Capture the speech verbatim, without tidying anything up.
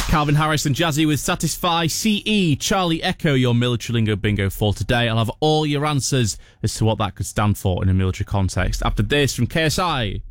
Calvin Harris and Jazzy with Satisfy. C E, Charlie Echo, your military lingo bingo for today. I'll have all your answers as to what that could stand for in a military context after this from K S I.